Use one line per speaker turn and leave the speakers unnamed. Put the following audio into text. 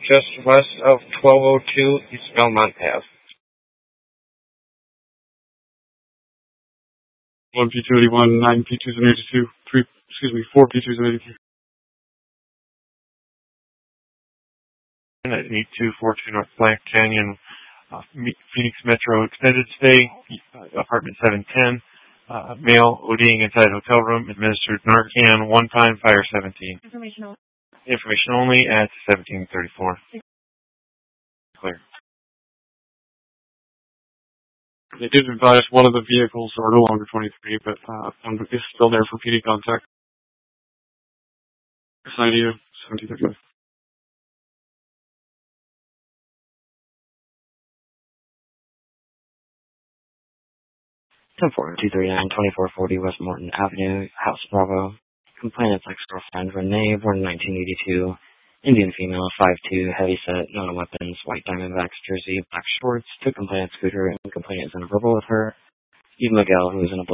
just west of 1202 East Belmont Ave.
1 P281, 9 P282, 4 P282.
At 8242 North Blank Canyon, Phoenix Metro Extended Stay, apartment 710, male ODing inside hotel room, administered Narcan, one-time, fire 17. Information only at 1734. Clear.
They did advise one of the vehicles are no longer 23, but is still there for PD contact. Assigned to you, 1735.
239-2440 West Morton Avenue, House Bravo. Complainant's ex-girlfriend, Renee, born in 1982. Indian female, 5'2", heavyset, no weapons, white Diamondbacks jersey, black shorts. Took complainant's scooter and complainant is in a verbal with her. Eve Miguel, who is in a